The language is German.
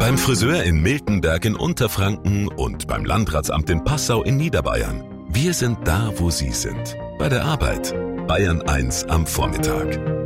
Beim Friseur in Miltenberg in Unterfranken und beim Landratsamt in Passau in Niederbayern. Wir sind da, wo Sie sind. Bei der Arbeit. Bayern 1 am Vormittag.